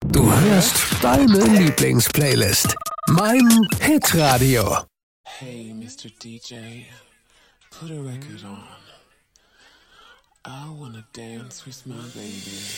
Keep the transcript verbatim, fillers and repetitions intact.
Du hörst deine Lieblingsplaylist. Mein Hitradio. Hey, Mister D J, put a record on. I wanna dance with my baby.